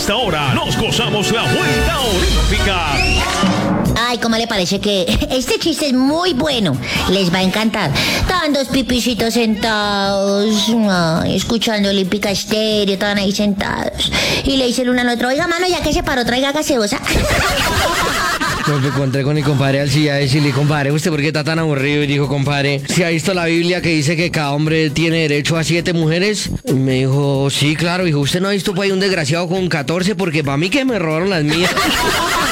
esta hora nos gozamos la vuelta olímpica. Ay, ¿cómo le parece que este chiste es muy bueno? Les va a encantar. Estaban dos pipicitos sentados, escuchando Olímpica Estéreo, estaban ahí sentados. Y le dice el uno al otro, oiga, mano, ya que se paró, traiga gaseosa. Me encontré con mi compadre Alcía a decirle, compadre, ¿usted por qué está tan aburrido? Y dijo, compadre, ¿se ha visto la Biblia que dice que cada hombre tiene derecho a 7 mujeres? Y me dijo, sí, claro. Dijo, ¿usted no ha visto pues un desgraciado con 14? Porque para mí que me robaron las mías.